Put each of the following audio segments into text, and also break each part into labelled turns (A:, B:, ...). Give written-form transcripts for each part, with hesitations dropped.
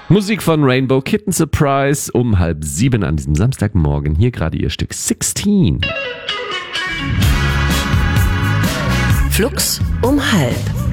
A: Musik von Rainbow Kitten Surprise um 6:30 an diesem Samstagmorgen. Hier gerade ihr Stück 16.
B: Flux um 6:30.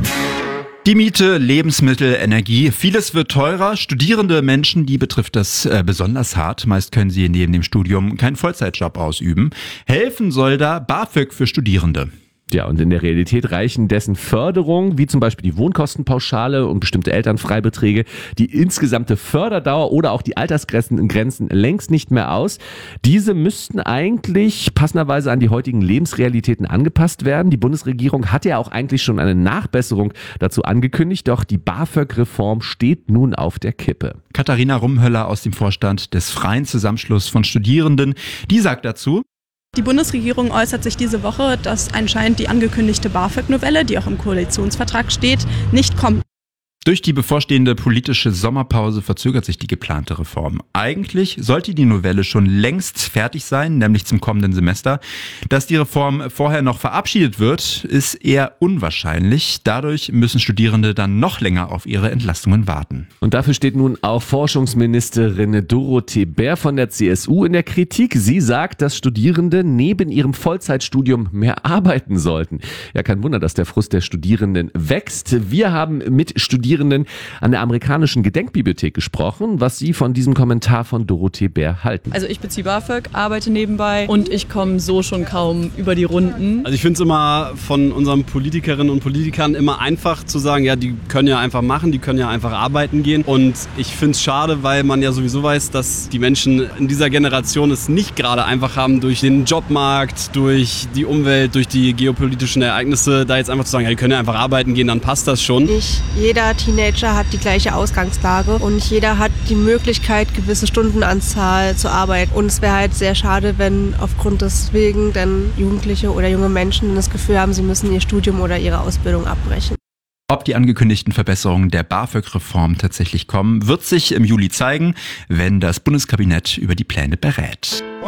C: Die Miete, Lebensmittel, Energie, vieles wird teurer. Studierende Menschen, die betrifft das besonders hart. Meist können sie neben dem Studium keinen Vollzeitjob ausüben. Helfen soll da BAföG für Studierende.
A: Ja, und in der Realität reichen dessen Förderungen, wie zum Beispiel die Wohnkostenpauschale und bestimmte Elternfreibeträge, die insgesamte Förderdauer oder auch die Altersgrenzen längst nicht mehr aus. Diese müssten eigentlich passenderweise an die heutigen Lebensrealitäten angepasst werden. Die Bundesregierung hat ja auch eigentlich schon eine Nachbesserung dazu angekündigt, doch die BAföG-Reform steht nun auf der Kippe.
C: Katharina Rumhöller aus dem Vorstand des Freien Zusammenschlusses von Studierenden, die sagt dazu:
D: Die Bundesregierung äußert sich diese Woche, dass anscheinend die angekündigte BAföG-Novelle, die auch im Koalitionsvertrag steht, nicht kommt.
C: Durch die bevorstehende politische Sommerpause verzögert sich die geplante Reform. Eigentlich sollte die Novelle schon längst fertig sein, nämlich zum kommenden Semester. Dass die Reform vorher noch verabschiedet wird, ist eher unwahrscheinlich. Dadurch müssen Studierende dann noch länger auf ihre Entlastungen warten.
A: Und dafür steht nun auch Forschungsministerin Dorothee Bär von der CSU in der Kritik. Sie sagt, dass Studierende neben ihrem Vollzeitstudium mehr arbeiten sollten. Ja, kein Wunder, dass der Frust der Studierenden wächst. Wir haben mit Studierenden an der amerikanischen Gedenkbibliothek gesprochen, was sie von diesem Kommentar von Dorothee Bär halten.
E: Also ich beziehe BAföG, arbeite nebenbei und ich komme so schon kaum über die Runden.
F: Also ich finde es immer von unseren Politikerinnen und Politikern immer einfach zu sagen, ja, die können ja einfach machen, die können ja einfach arbeiten gehen. Und ich finde es schade, weil man ja sowieso weiß, dass die Menschen in dieser Generation es nicht gerade einfach haben, durch den Jobmarkt, durch die Umwelt, durch die geopolitischen Ereignisse, da jetzt einfach zu sagen, ja, die können ja einfach arbeiten gehen, dann passt das schon.
G: Nicht jeder Teenager hat die gleiche Ausgangslage und nicht jeder hat die Möglichkeit, gewisse Stundenanzahl zu arbeiten. Und es wäre halt sehr schade, wenn aufgrund deswegen dann Jugendliche oder junge Menschen das Gefühl haben, sie müssen ihr Studium oder ihre Ausbildung abbrechen.
C: Ob die angekündigten Verbesserungen der BAföG-Reform tatsächlich kommen, wird sich im Juli zeigen, wenn das Bundeskabinett über die Pläne berät.